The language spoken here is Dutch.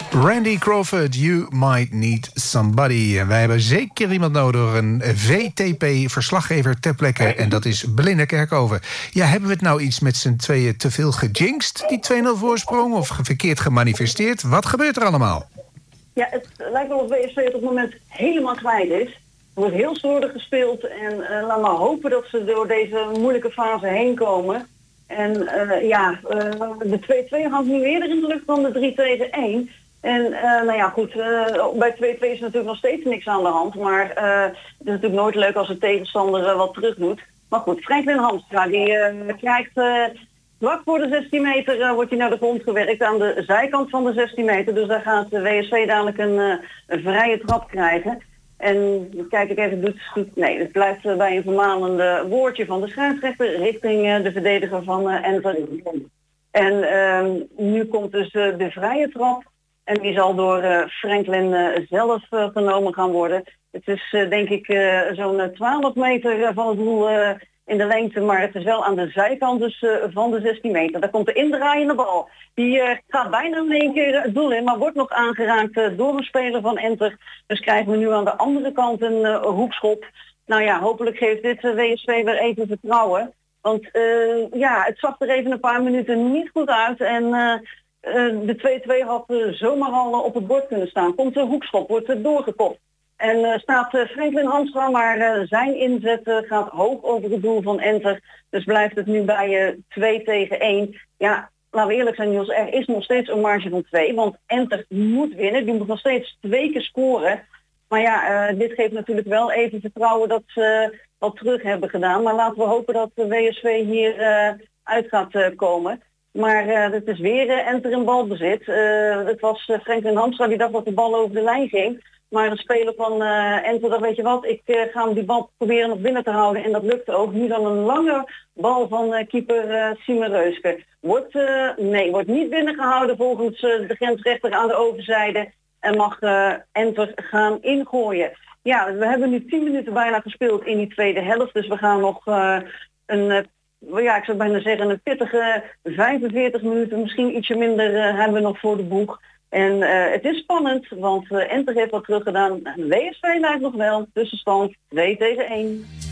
Randy Crawford, You Might Need Somebody. En wij hebben zeker iemand nodig, een VTP-verslaggever ter plekke. En dat is Belinda Kerkhoven. Ja, hebben we het nou iets met z'n tweeën te veel gejinxed, die 2-0 voorsprong? Of verkeerd gemanifesteerd? Wat gebeurt er allemaal? Ja, het lijkt wel of BSV het op het moment helemaal kwijt is. Er wordt heel slordig gespeeld. En laat maar hopen dat ze door deze moeilijke fase heen komen. En de 2-2 hangt nu eerder in de lucht dan de 3-1. En bij 2-2 is natuurlijk nog steeds niks aan de hand. Maar het is natuurlijk nooit leuk als de tegenstander wat terug doet. Maar goed, Franklin Hamstra die krijgt vlak voor de 16 meter wordt hij naar de grond gewerkt aan de zijkant van de 16 meter. Dus daar gaat de WSV dadelijk een vrije trap krijgen. En kijk ik even, het blijft bij een vermanende woordje van de scheidsrechter richting de verdediger van Enter. En nu komt dus de vrije trap. En die zal door Franklin zelf genomen gaan worden. Het is denk ik zo'n 12 meter van het doel in de lengte. Maar het is wel aan de zijkant dus van de 16 meter. Daar komt de indraaiende bal. Die gaat bijna in één keer het doel in. Maar wordt nog aangeraakt door een speler van Enter. Dus krijgen we nu aan de andere kant een hoekschop. Nou ja, hopelijk geeft dit WSV weer even vertrouwen. Want het zag er even een paar minuten niet goed uit. En de 2-2 had zomaar al op het bord kunnen staan. Komt de hoekschop, wordt doorgekopt. En staat Franklin Hamstra, maar zijn inzet gaat hoog over het doel van Enter. Dus blijft het nu bij 2-1. Ja, laten we eerlijk zijn Niels, er is nog steeds een marge van 2. Want Enter moet winnen, die moet nog steeds 2 keer scoren. Maar ja, dit geeft natuurlijk wel even vertrouwen dat ze wat terug hebben gedaan. Maar laten we hopen dat de WSV hier uit gaat komen. Maar het is weer Enter in balbezit. Het was Franklin Hamstra die dacht dat de bal over de lijn ging. Maar de speler van Enter dacht, weet je wat, ik ga hem die bal proberen nog binnen te houden. En dat lukte ook. Nu dan een lange bal van keeper Simon Reuske. Wordt niet binnengehouden volgens de grensrechter aan de overzijde. En mag Enter gaan ingooien. Ja, we hebben nu 10 minuten bijna gespeeld in die tweede helft. Dus we gaan nog ik zou bijna zeggen een pittige 45 minuten, misschien ietsje minder hebben we nog voor de boeg. En het is spannend, want Enter heeft wat teruggedaan. WSV lijkt nog wel, tussenstand 2-1.